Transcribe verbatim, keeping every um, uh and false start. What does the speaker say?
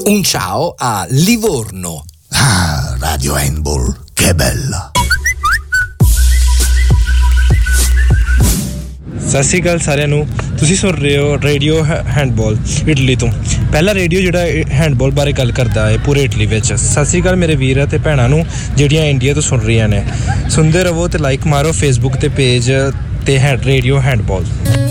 Un ciao a Livorno. Ah, Radio Handball, che bella. ਸਤਿ ਸ਼੍ਰੀ ਅਕਾਲ ਸਾਰਿਆਂ ਨੂੰ ਤੁਸੀਂ ਸੁਣ ਰਹੇ ਹੋ ਰੇਡੀਓ ਹੈਂਡਬਾਲ ਇਟਲੀ ਤੋਂ ਪਹਿਲਾ ਰੇਡੀਓ ਜਿਹੜਾ ਹੈਂਡਬਾਲ ਬਾਰੇ ਗੱਲ ਕਰਦਾ ਹੈ ਪੂਰੇ ਇਟਲੀ ਵਿੱਚ ਸਤਿ ਸ਼੍ਰੀ ਅਕਾਲ ਮੇਰੇ ਵੀਰ ਅਤੇ ਭੈਣਾਂ ਨੂੰ ਜਿਹੜੀਆਂ ਇੰਡੀਆ ਤੋਂ ਸੁਣ ਰਹੀਆਂ ਨੇ ਸੁਣਦੇ ਰਹੋ ਤੇ ਲਾਈਕ ਮਾਰੋ ਫੇਸਬੁੱਕ ਤੇ ਪੇਜ ਤੇ ਹੈ ਰੇਡੀਓ ਹੈਂਡਬਾਲ